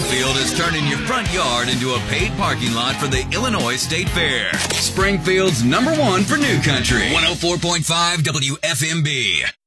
Springfield is turning your front yard into a paid parking lot for the Illinois State Fair. Springfield's #1 for New Country. 104.5 WFMB.